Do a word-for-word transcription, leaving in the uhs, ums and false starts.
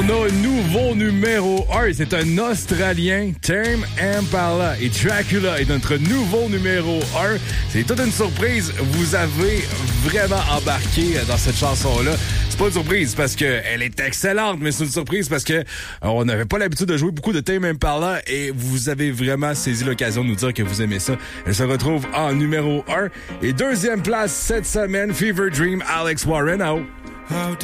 On a un nouveau numéro un. C'est un Australien, Tame Impala. Et Dracula est notre nouveau numéro un. C'est toute une surprise. Vous avez vraiment embarqué dans cette chanson-là. C'est pas une surprise parce qu'elle est excellente, mais c'est une surprise parce que on n'avait pas l'habitude de jouer beaucoup de Tame Impala et vous avez vraiment saisi l'occasion de nous dire que vous aimez ça. Elle se retrouve en numéro un. Et deuxième place cette semaine, Fever Dream, Alex Warren. Oh.